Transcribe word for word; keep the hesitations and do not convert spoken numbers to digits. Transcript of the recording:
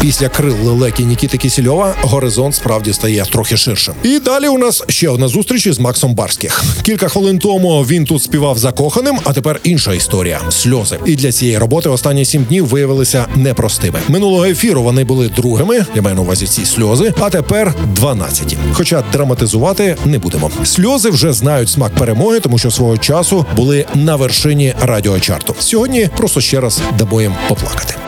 Після крил лелеки Нікіти Кісельова горизонт справді стає трохи ширшим. І далі у нас ще одна зустріч із Максом Барських. Кілька хвилин тому він тут співав закоханим, а тепер інша історія – сльози. І для цієї роботи останні сім днів виявилися непростими. Минулого ефіру вони були другими, я маю на увазі ці сльози, а тепер дванадцяті. Хоча драматизувати не будемо. Сльози вже знають смак перемоги, тому що свого часу були на вершині радіочарту. Сьогодні просто ще раз дамо їм поплакати.